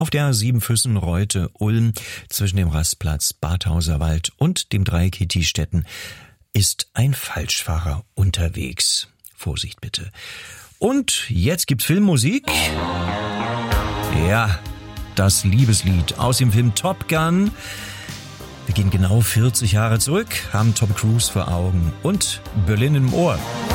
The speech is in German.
Auf der Siebenfüssen-Reute-Ulm zwischen dem Rastplatz Badhauser Wald und dem Dreieck Hittiestätten ist ein Falschfahrer unterwegs. Vorsicht bitte. Und jetzt gibt's Filmmusik. Ja, das Liebeslied aus dem Film Top Gun. Wir gehen genau 40 Jahre zurück, haben Tom Cruise vor Augen und Berlin im Ohr.